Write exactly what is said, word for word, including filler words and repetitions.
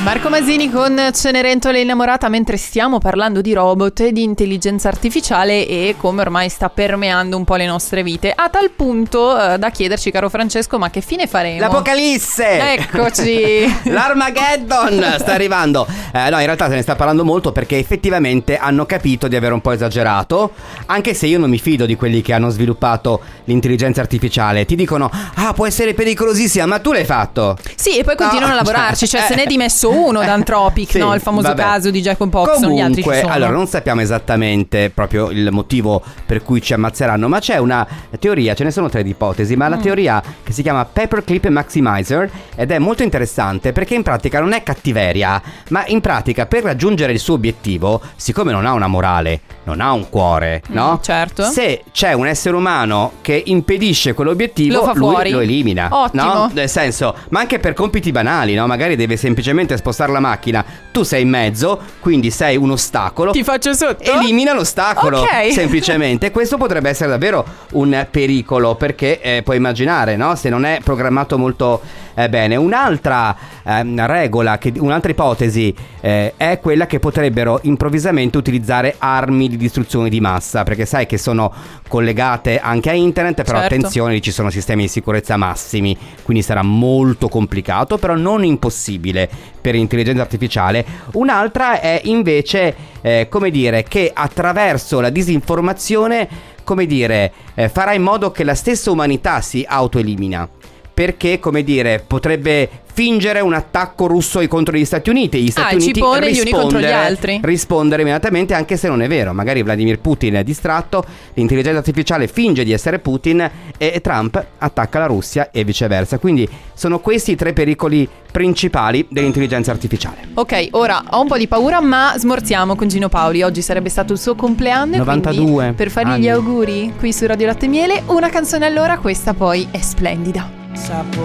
Marco Masini con Cenerentola innamorata, mentre stiamo parlando di robot e di intelligenza artificiale e come ormai sta permeando un po' le nostre vite, a tal punto eh, da chiederci, caro Francesco, ma che fine faremo? L'Apocalisse! Eccoci! L'Armageddon sta arrivando. eh, No, in realtà se ne sta parlando molto perché effettivamente hanno capito di aver un po' esagerato. Anche se io non mi fido di quelli che hanno sviluppato l'intelligenza artificiale. Ti dicono, ah, può essere pericolosissima, ma tu l'hai fatto. Sì, e poi continuano No, a lavorarci, cioè eh. se ne è dimesso uno da Anthropic, Sì, no? Il famoso vabbè. caso di Jacob Poxon, Comunque, gli altri ci sono. allora non sappiamo esattamente proprio il motivo per cui ci ammazzeranno, ma c'è una teoria, ce ne sono tre di ipotesi, ma mm. la teoria che si chiama Paperclip Maximizer ed è molto interessante perché in pratica non è cattiveria, ma in pratica per raggiungere il suo obiettivo, siccome non ha una morale, non ha un cuore, no? Mm, certo. Se c'è un essere umano che impedisce quell'obiettivo, lo fa lui fuori. lo elimina. Ottimo. No? Nel senso, ma anche per compiti banali, no? Magari deve semplicemente spostare la macchina, tu sei in mezzo, quindi sei un ostacolo. Ti faccio sotto? Elimina l'ostacolo, Ok. semplicemente. Questo potrebbe essere davvero un pericolo, perché eh, puoi immaginare, no? Se non è programmato molto eh, bene. Un'altra ehm, regola, che, un'altra ipotesi eh, è quella che potrebbero improvvisamente utilizzare armi di distruzione di massa, perché sai che sono collegate anche a internet, però certo. attenzione, ci sono sistemi di sicurezza massimi, quindi sarà molto complicato, però non impossibile per l'intelligenza artificiale. Un'altra è invece eh, come dire, che attraverso la disinformazione, come dire, eh, farà in modo che la stessa umanità si autoelimina, perché, come dire, potrebbe fingere un attacco russo contro gli Stati Uniti, gli Stati ah, Uniti ci pone gli uni contro gli altri, rispondere immediatamente, anche se non è vero. Magari Vladimir Putin è distratto, l'intelligenza artificiale finge di essere Putin e Trump attacca la Russia e viceversa. Quindi sono questi i tre pericoli principali dell'intelligenza artificiale. Ok, ora ho un po' di paura, ma smorziamo con Gino Paoli. Oggi sarebbe stato il suo compleanno, novantadue per fargli anni. gli auguri qui su Radio Latte e Miele, una canzone all'ora, questa poi è splendida.